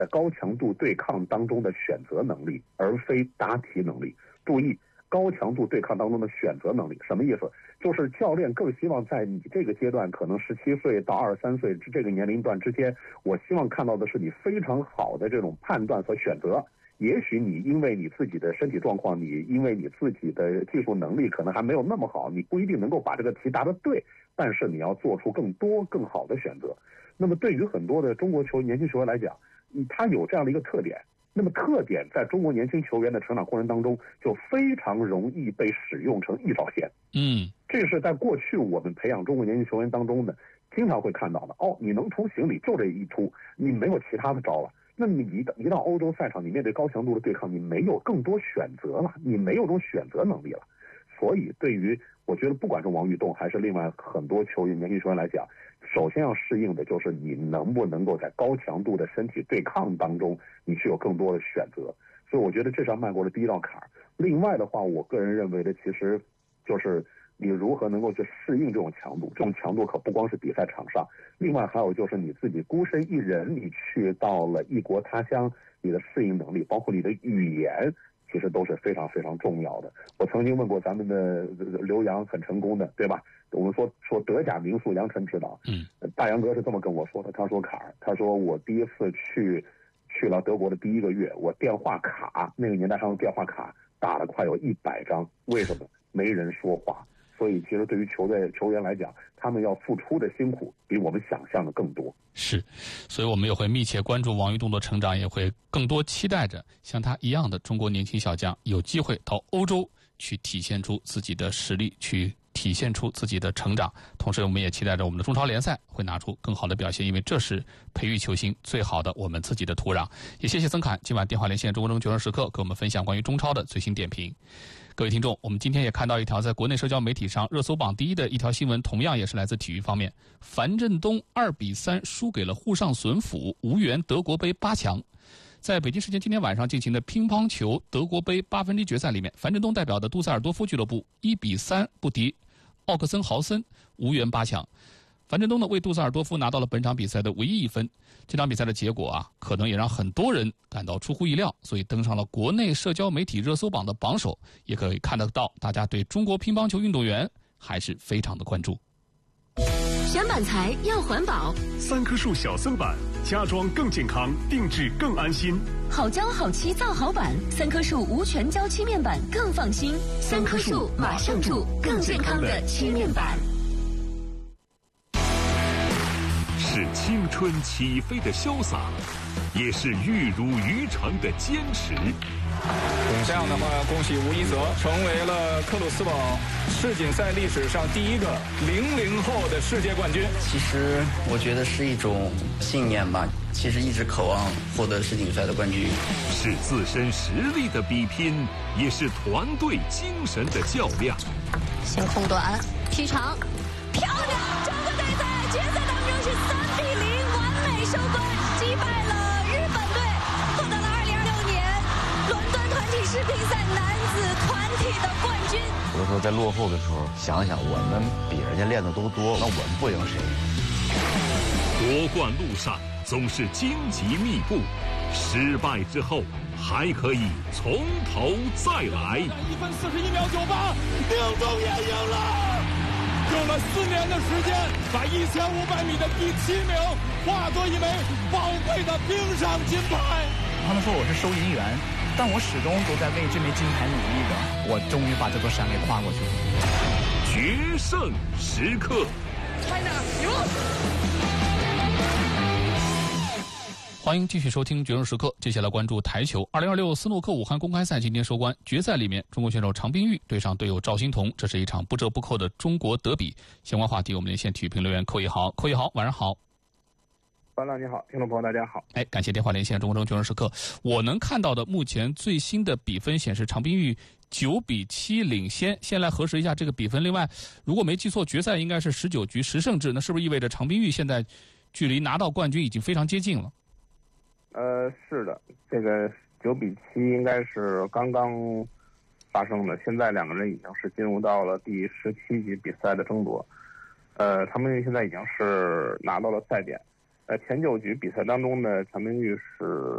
在高强度对抗当中的选择能力，而非答题能力。注意，高强度对抗当中的选择能力什么意思？就是教练更希望在你这个阶段，可能17岁到23岁这个年龄段之间，我希望看到的是你非常好的这种判断和选择。也许你因为你自己的身体状况，你因为你自己的技术能力可能还没有那么好，你不一定能够把这个题答得对，但是你要做出更多更好的选择。那么对于很多的中国年轻球员来讲，他有这样的一个特点，那么特点在中国年轻球员的成长过程当中就非常容易被使用成一条线。这是在过去我们培养中国年轻球员当中呢经常会看到的。你能突行李就这一突，你没有其他的招了。那么你一到欧洲赛场，你面对高强度的对抗，你没有更多选择了，你没有这种选择能力了。所以对于我觉得不管是王玉栋还是另外很多年轻球员来讲，首先要适应的就是你能不能够在高强度的身体对抗当中，你去有更多的选择。所以我觉得这是要迈过的第一道坎儿。另外的话，我个人认为的其实就是你如何能够去适应这种强度，这种强度可不光是比赛场上，另外还有就是你自己孤身一人，你去到了异国他乡，你的适应能力，包括你的语言，其实都是非常非常重要的。我曾经问过咱们的刘洋，很成功的，对吧？我们说德甲名宿杨晨指导，大杨哥是这么跟我说的，他说坎儿，他说我第一次去了德国的第一个月，我电话卡，那个年代上的电话卡打了快有100张，为什么？没人说话。所以其实对于球员来讲，他们要付出的辛苦比我们想象的更多。 是，所以我们也会密切关注王玉栋的成长，也会更多期待着像他一样的中国年轻小将有机会到欧洲去体现出自己的实力，去体现出自己的成长。同时我们也期待着我们的中超联赛会拿出更好的表现，因为这是培育球星最好的我们自己的土壤。也谢谢曾侃今晚电话连线中国中决胜时刻给我们分享关于中超的最新点评。各位听众，我们今天也看到一条在国内社交媒体上热搜榜第一的一条新闻，同样也是来自体育方面。樊振东2-3输给了沪上隼府，无缘德国杯8强。在北京时间今天晚上进行的乒乓球德国杯8分之一决赛里面，樊振东代表的杜塞尔多夫俱乐部1-3不敌奥克森豪森，无缘8强。樊振东呢为杜塞尔多夫拿到了本场比赛的唯一1分。这场比赛的结果可能也让很多人感到出乎意料，所以登上了国内社交媒体热搜榜的榜首。也可以看得到大家对中国乒乓球运动员还是非常的关注。 选板材要环保 ，3棵树小森板，家装更健康，定制更安心。 好胶好漆造好板，3棵树无全胶漆面板更放心。3棵树马上住更健康的漆面板。 是青春起飞的潇洒，也是玉汝于成的坚持。 这样的话，恭喜吴一泽成为了克鲁斯堡世锦赛历史上第一个00后的世界冠军。 其实我觉得是一种信念吧，其实一直渴望获得世锦赛的冠军。 是自身实力的比拼，也是团队精神的较量。 先空短，踢长，漂亮！整个队在决赛当中是3-0完美收官，击败了日本队，获得了2026年伦敦团体世乒赛男子团体的冠军。 有的时候在落后的时候，想想我们比人家练的都多，那我们不赢谁？ 夺冠路上总是荆棘密布，失败之后还可以从头再来。 1分41秒98，丁中也赢了。用了4年的时间，把1500米的第7名化作一枚宝贵的冰上金牌。 他们说我是收银员，但我始终都在为这枚金牌努力的。我终于把这座山给跨过去了。 决胜时刻 China 赢。 欢迎继续收听决胜时刻，接下来关注台球。2026斯诺克武汉公开赛今天收官，决赛里面中国选手常冰玉对上队友赵欣彤，这是一场不折不扣的中国德比。相关话题我们连线体育评论员寇一豪。寇一豪，晚上好。 班长你好，听众朋友大家好。 感谢电话连线中国决胜时刻。我能看到的目前最新的比分显示常冰玉9-7领先，先来核实一下这个比分。另外，如果没记错，决赛应该是19局10胜制，那是不是意味着常冰玉现在距离拿到冠军已经非常接近了？ 是的，这个9-7应该是刚刚发生的，现在两个人已经是进入到了第17局比赛的争夺。常冰玉现在已经是拿到了赛点。前9局比赛当中呢，常冰玉是